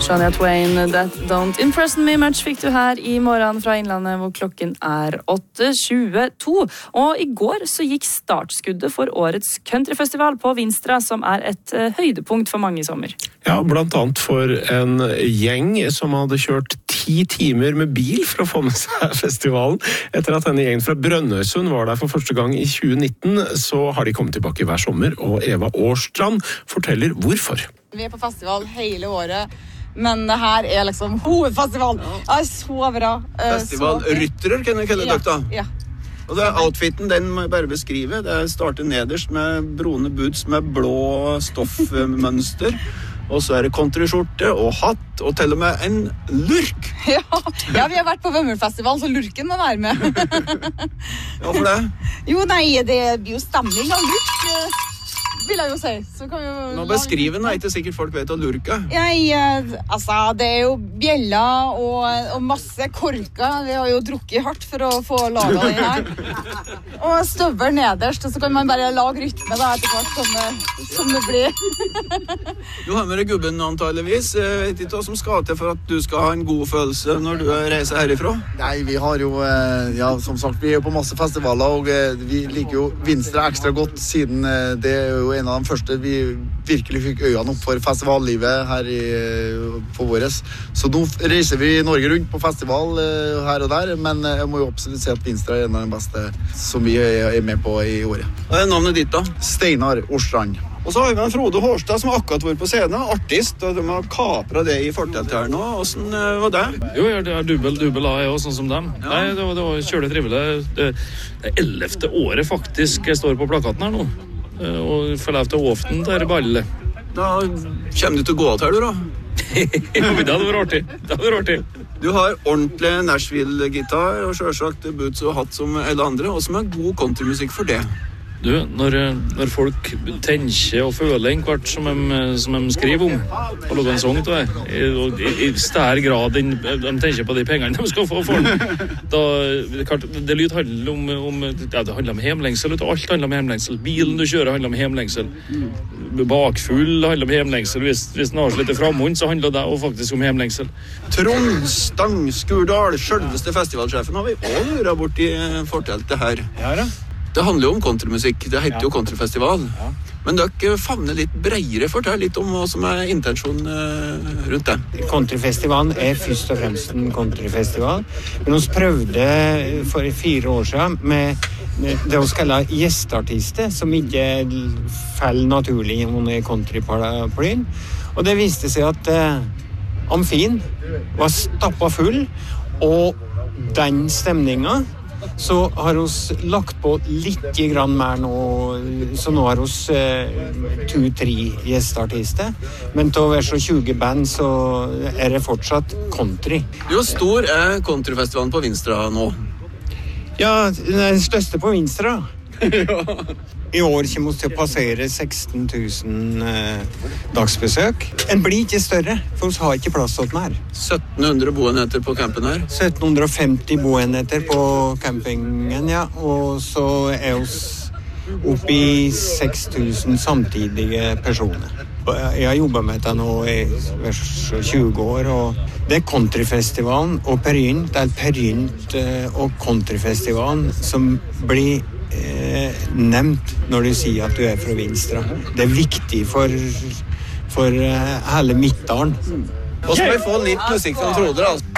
Shania Twain, That Don't Impress Me Much fikk du her I morgen fra Innlandet, hvor klokken 8:22. Og I går så gikk startskuddet for årets countryfestival på Vinstra, som et høydepunkt for mange I sommer. Ja, blant annet for en gjeng som hadde kjørt 10 timer med bil for å få med seg festivalen. Etter at denne gjengen fra Brønnøysund var der for første gang I 2019, så har de kommet tilbake hver sommer, og Eva Årstrand forteller hvorfor. Vi på festival hele året, men det her liksom hovedfestival. Det så bra. Festivalryttere, kan jeg kalle dere da? Ja. Og det outfiten, den må jeg bare beskrive. Det starter nederst med brune boots med blå stoffmønster. Og så det countryskjorte og hatt, og til og med en lurk. Ja, vi har vært på Vømmølfestival, så lurken må være med. Ja, for det? Jo, nei, det blir jo stemning av lurk, vil jeg jo si. Så kan vi Nå beskriver den, ikke sikkert folk vet hva lurk altså, det jo bjeller og masse korker. Vi har jo drukket hardt for å få laget den her. Og støver nederst, og så kan man bare lage rytme da, etter hvert som det blir. Du har med deg gubben antageligvis. Jeg vet ikke hva som skal til for at du skal ha en god følelse når du reiser herifra? Nei, vi har jo, ja, som sagt, vi jo på masse festivaler, og vi liker jo Vinstra ekstra godt, siden det jo en av de første vi virkelig fikk øynene opp for festivallivet her på våres. Så nå reiser vi Norge rundt på festival her og der, men jeg må jo absolutt si at Vinstra en av de beste som vi med på I året. Hva navnet ditt da? Steinar Årstrand. Og så har vi med Frode Hårstad som akkurat var på scenen, artist, og de har kapret det I fortelt her nå. Hvordan var det? Jo, det dubbel A jeg også, sånn som dem. Ja. Nei, det var kjølig trivelig. Det 11. året faktisk jeg står på plakaten her nå. Og for lov til åften til ballet. Da kommer du til å gå av her, du da? Ja, det hadde vært artig. Du har ordentlig Nashville-gitar og selvsagt boots og hatt som alle andre, og som god countrymusikk for det. Du, når folk tenker og føler en kvart som de skriver om, og lager en sang til det, og I større grad de tenker på de pengene de skal få for den, da, det lyder handler om ja, det handler om hjemlengsel, alt handler om hjemlengsel. Bilen du kjører handler om hjemlengsel. Bakfull handler om hjemlengsel. Hvis den har litt framhånd, så handler det også faktisk om hjemlengsel. Trond Stang Skurdal, selveste festivalsjefen, har vi også luret bort I forteltet her. Ja da. Det handler jo om countrymusikk, det heter jo countryfestival. Ja. Men dere favner litt bredere, fortell litt om hva som intensjonen rundt det. Countryfestivalen først og fremst en countryfestival, men vi prøvde for 4 år siden med det vi kaller gjesteartister, som ikke faller naturlig under countryparaplyen. Og det viste seg at amfien var stappet full, og den stemningen så har vi lagt på litt grann mer nå, så nå har vi 2-3 gjesteartister, men til å være så 20 band så det fortsatt country. Hvor stor countryfestivalen på Vinstra nå? Ja, den største på Vinstra. I år kommer vi til å passere 16 000 dagsbesøk. Den blir ikke større, for vi har ikke plass til den her. 1700 boenheter på campen her? 1750 boenheter på campingen, ja. Og så vi oppe I 6000 samtidige personer. Jeg har jobbet med dette nå I 20 år, og det countryfestivalen og Perynt, det Perynt og countryfestivalen som blir nevnt når du sier at du fra Vinstra. Det viktig for hele Midtdalen. Og så må vi få litt musikk fra Frode, da.